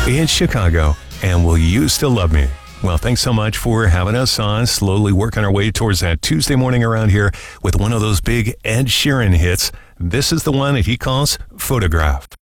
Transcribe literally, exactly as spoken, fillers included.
in Chicago, and Will You Still Love Me? Well, thanks so much for having us on, slowly working our way towards that Tuesday morning around here with one of those big Ed Sheeran hits. This is the one that he calls Photograph.